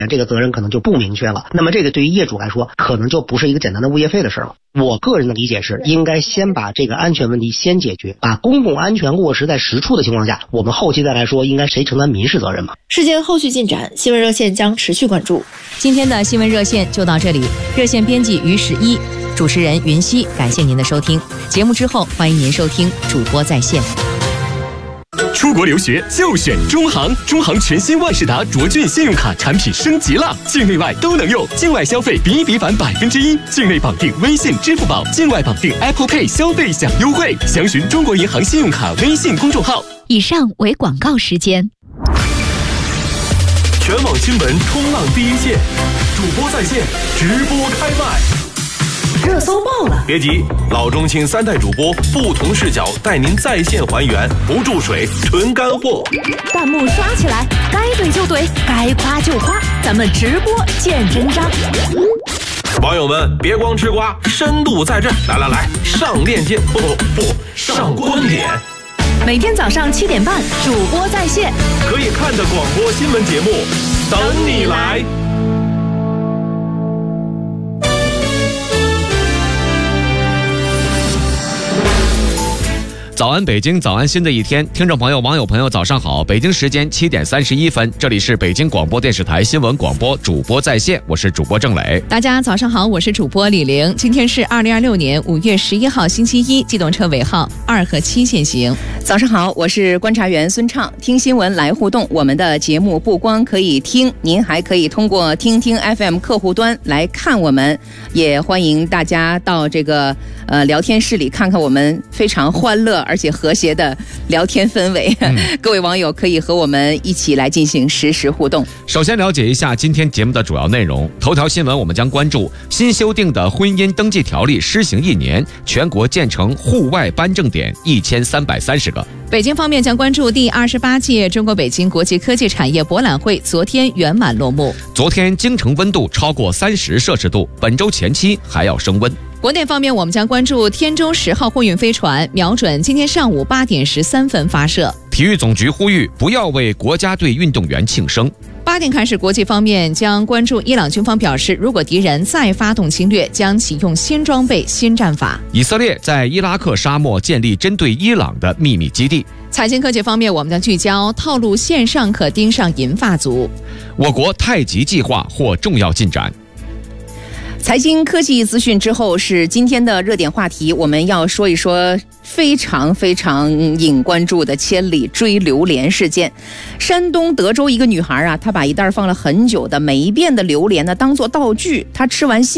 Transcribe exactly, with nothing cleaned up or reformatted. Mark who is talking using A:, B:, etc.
A: 这个责任可能就不明确了。那么这个对于业主来说，可能就不是一个简单的物业费的事了。我个人的理解是，应该先把这个安全问题先解决，把公共安全落实在实处的情况下，我们后期再来说应该谁承担民事责任嘛。
B: 事件后续进展，新闻热线将持续关注。
C: 今天的新闻热线就到这里，热线编辑于十一，主持人云溪，感谢您的收听。节目之后，欢迎您收听主播在线。
D: 出国留学就选中航，中航全新万事达卓俊信用卡产品升级了，境内外都能用，境外消费比比返百分之一，境内绑定微信、支付宝，境外绑定 Apple Pay 消费享优惠，详询中国银行信用卡微信公众号。
C: 以上为广告时间。
D: 全网新闻冲浪第一线，主播在线，直播开麦。
B: 热搜爆了，
D: 别急，老中青三代主播不同视角带您在线还原，不注水，纯干货。
B: 弹幕刷起来，该怼就怼，该夸就夸，咱们直播见真章。
D: 网友们别光吃瓜，深度在这，来来来，上链接，不不不，上观点。
B: 每天早上七点半，主播在线，
D: 可以看的广播新闻节目，等你来。
E: 早安北京，早安新的一天，听众朋友、网友朋友，早上好！北京时间七点三十一分，这里是北京广播电视台新闻广播主播在线，我是主播郑磊。
C: 大家早上好，我是主播李玲。今天是二零二六年五月十一号星期一，机动车尾号二和七限行。
F: 早上好，我是观察员孙畅。听新闻来互动，我们的节目不光可以听，您还可以通过听听 F M 客户端来看我们，也欢迎大家到这个呃聊天室里看看我们非常欢乐而且和谐的聊天氛围。嗯、各位网友可以和我们一起来进行实时互动。
E: 首先了解一下今天节目的主要内容。头条新闻我们将关注新修订的婚姻登记条例施行一年，全国建成户外颁证点一千三百三十个。
C: 北京方面将关注第二十八届中国北京国际科技产业博览会昨天圆满落幕。
E: 昨天京城温度超过三十摄氏度，本周前期还要升温。
C: 国内方面，我们将关注天舟十号货运飞船瞄准今天上午八点十三分发射。
E: 体育总局呼吁不要为国家队运动员庆生。
C: 八点开始，国际方面将关注伊朗军方表示，如果敌人再发动侵略，将启用新装备、新战法。
E: 以色列在伊拉克沙漠建立针对伊朗的秘密基地。
C: 财经科技方面，我们将聚焦套路线上可盯上银发族。
E: 我国太极计划获重要进展。
F: 财经科技资讯之后是今天的热点话题，我们要说一说非常非常引关注的千里追榴莲事件。山东德州一个女孩啊，她把一袋放了很久的霉变的榴莲呢当作道具，她吃完新